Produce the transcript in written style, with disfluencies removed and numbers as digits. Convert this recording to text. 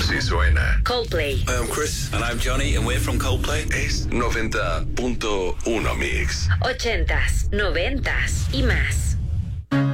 Así suena. Coldplay. Hi, I'm Chris. And I'm Johnny, and we're from Coldplay. Es 90.1 Mix. 80s, 90s y más.